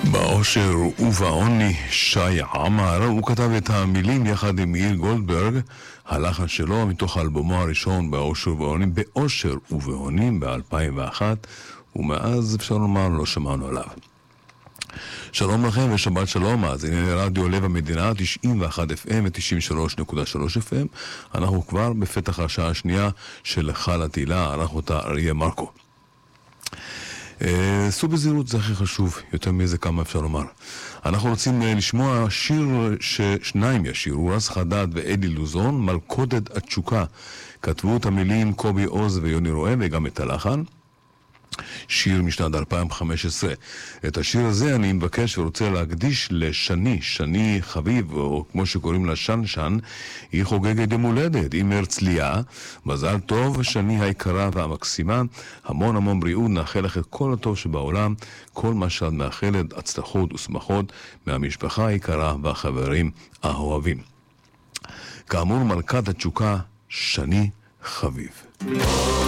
באושר ובעוני, שי עמר, הוא כתב את המילים יחד עם מאיר גולדברג, הלחן שלו מתוך אלבומו הראשון באושר ובעוני, באושר ובעוני ב-2001, ומאז אפשר לומר לא שמענו עליו. שלום לכם ושבת שלום, אז הנה רדיו לב המדינה 91 FM ו-93.3 FM. אנחנו כבר בפתח השעה השנייה של חל התהילה, ערך אותה אריה מרקו. סעו בזהירות, זה הכי חשוב, יותר מזה כמה אפשר לומר. אנחנו רוצים לשמוע שיר ששניים ישירו, רז חדד ואדי לוזון, מלכודת התשוקה. כתבו את המילים קובי עוז ויוני רואה וגם את הלחן. שיר משנת 2015. את השיר הזה אני מבקש ורוצה להקדיש לשני, שני חביב, או כמו שקוראים לה שנשן. היא חוגגת יום הולדת עם הרצליה. מזל טוב, שני היקרה והמקסימה, המון המון בריאות, נאחל לך את כל הטוב שבעולם, כל מה שאת מאחלת, הצלחות ושמחות מהמשפחה היקרה והחברים האוהבים. כאמור, מלכת התשוקה, שני חביב.